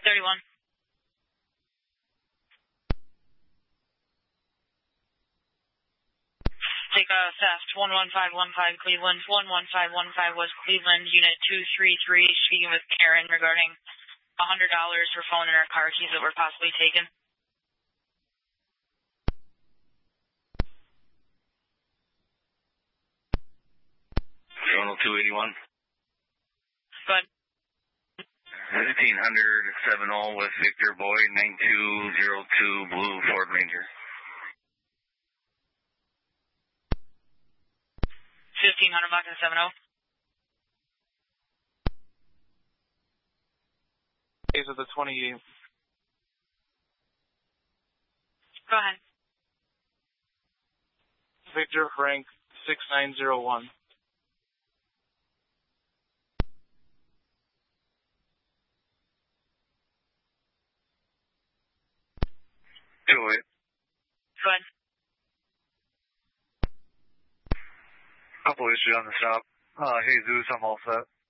31. Take theft 11515 Cleveland, 11515 West Cleveland, Unit 233, speaking with Karen regarding $100 for phone and her car keys that were possibly taken. Toronto 281. Good. 1500 70 West Victor Boy 9202 Blue Ford Ranger. 1500 block and 70. Days of the 28th. Go ahead. Victor Frank 6901. Do it. Good. Couple issues on the stop. Jesus, I'm all set.